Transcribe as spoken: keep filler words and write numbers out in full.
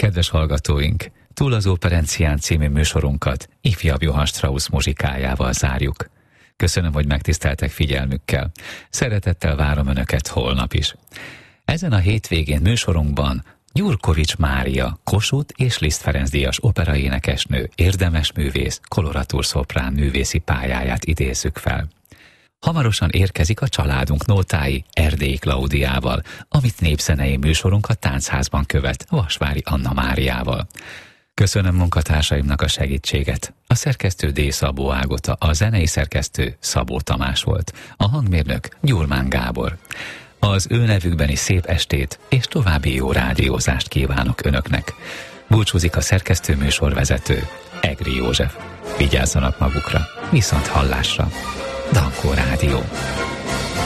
Kedves hallgatóink, Túl az Operencián című műsorunkat ifjabb Johann Strauss muzsikájával zárjuk. Köszönöm, hogy megtiszteltek figyelmükkel. Szeretettel várom Önöket holnap is. Ezen a hétvégén műsorunkban Gyurkovics Mária, Kossuth és Liszt Ferenc díjas operaénekesnő, érdemes művész, koloratúr-szoprán művészi pályáját idézzük fel. Hamarosan érkezik a családunk nótái Erdélyi Klaudiával, amit népzenei műsorunk a Táncházban követ Vasvári Anna Máriával. Köszönöm munkatársaimnak a segítséget. A szerkesztő D. Szabó Ágota, a zenei szerkesztő Szabó Tamás volt, a hangmérnök Gyurmán Gábor. Az ő nevükben is szép estét és további jó rádiózást kívánok Önöknek. Búcsúzik a szerkesztő műsorvezető, Egri József. Vigyázzanak magukra, viszont hallásra. Dankó Rádió.